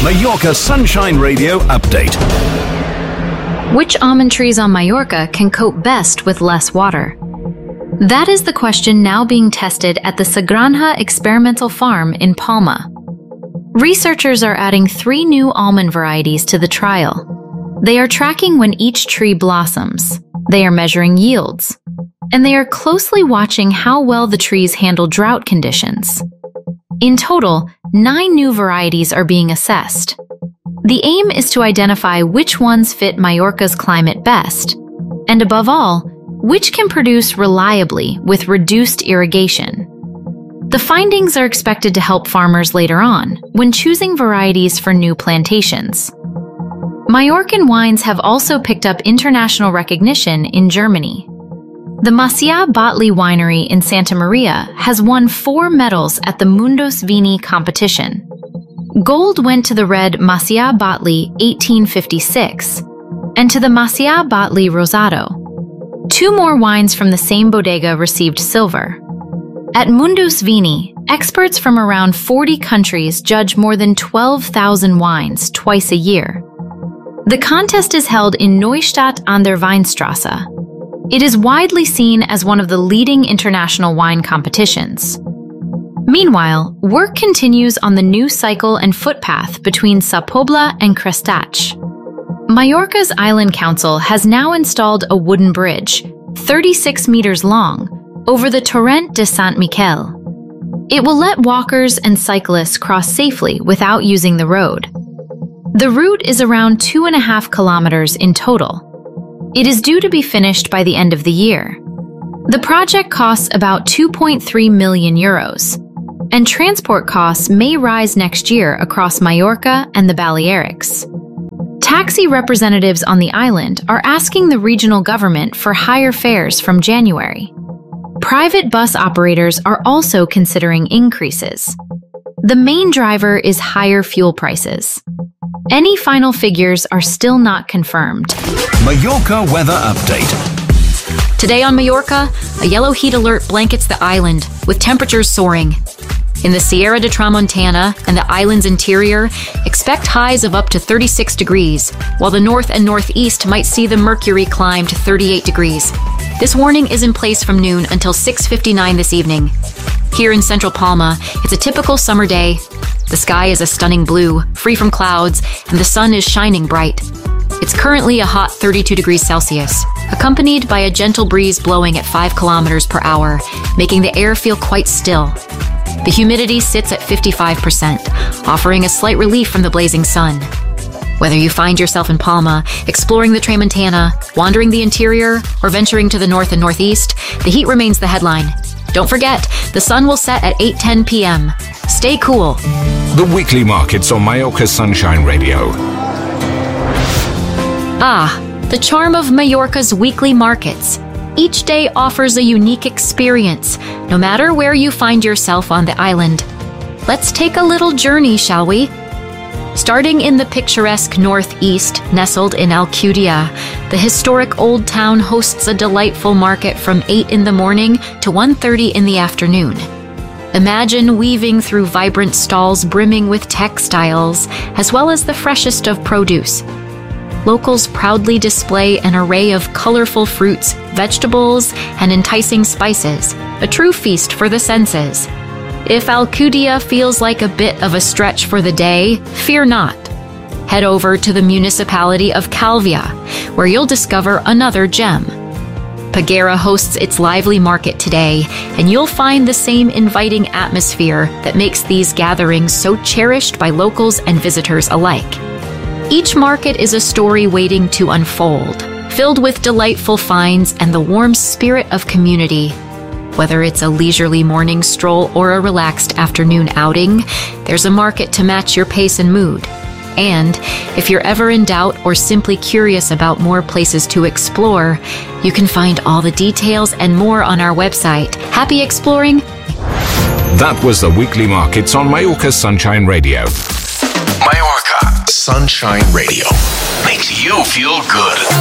Mallorca Sunshine Radio update. Which almond trees on Mallorca can cope best with less water? That is the question now being tested at the Sagranja Experimental Farm in Palma. Researchers are adding 3 new almond varieties to the trial. They are tracking when each tree blossoms. They are measuring yields. And they are closely watching how well the trees handle drought conditions. In total, 9 new varieties are being assessed. The aim is to identify which ones fit Mallorca's climate best, and above all, which can produce reliably with reduced irrigation. The findings are expected to help farmers later on when choosing varieties for new plantations. Mallorcan wines have also picked up international recognition in Germany. The Macià Botley winery in Santa Maria has won 4 medals at the Mundus Vini competition. Gold went to the red Macià Botley 1856 and to the Macià Botley Rosado. 2 more wines from the same bodega received silver. At Mundus Vini, experts from around 40 countries judge more than 12,000 wines twice a year. The contest is held in Neustadt an der Weinstraße. It is widely seen as one of the leading international wine competitions. Meanwhile, work continues on the new cycle and footpath between Sa Pobla and Crestach. Mallorca's Island Council has now installed a wooden bridge, 36 meters long, over the Torrent de Sant Miquel. It will let walkers and cyclists cross safely without using the road. The route is around 2.5 kilometers in total. It is due to be finished by the end of the year. The project costs about 2.3 million euros, and transport costs may rise next year across Mallorca and the Balearics. Taxi representatives on the island are asking the regional government for higher fares from January. Private bus operators are also considering increases. The main driver is higher fuel prices. Any final figures are still not confirmed. Mallorca weather update. Today on Mallorca, a yellow heat alert blankets the island, with temperatures soaring. In the Sierra de Tramontana and the island's interior, expect highs of up to 36 degrees, while the north and northeast might see the mercury climb to 38 degrees. This warning is in place from noon until 6:59 this evening. Here in central Palma, it's a typical summer day. The sky is a stunning blue, free from clouds, and the sun is shining bright. It's currently a hot 32 degrees Celsius, accompanied by a gentle breeze blowing at 5 kilometers per hour, making the air feel quite still. The humidity sits at 55%, offering a slight relief from the blazing sun. Whether you find yourself in Palma, exploring the Tramontana, wandering the interior, or venturing to the north and northeast, the heat remains the headline. Don't forget, the sun will set at 8:10 p.m. Stay cool. The weekly markets on Mallorca Sunshine Radio. The charm of Mallorca's weekly markets. Each day offers a unique experience, no matter where you find yourself on the island. Let's take a little journey, shall we? Starting in the picturesque northeast, nestled in Alcudia, the historic Old Town hosts a delightful market from 8 in the morning to 1:30 in the afternoon. Imagine weaving through vibrant stalls brimming with textiles, as well as the freshest of produce. Locals proudly display an array of colorful fruits, vegetables, and enticing spices, a true feast for the senses. If Alcudia feels like a bit of a stretch for the day, fear not. Head over to the municipality of Calvia, where you'll discover another gem. Peguera hosts its lively market today, and you'll find the same inviting atmosphere that makes these gatherings so cherished by locals and visitors alike. Each market is a story waiting to unfold, filled with delightful finds and the warm spirit of community. Whether it's a leisurely morning stroll or a relaxed afternoon outing, there's a market to match your pace and mood. And if you're ever in doubt or simply curious about more places to explore, you can find all the details and more on our website. Happy exploring! That was the weekly markets on Mallorca Sunshine Radio. Mallorca Sunshine Radio makes you feel good.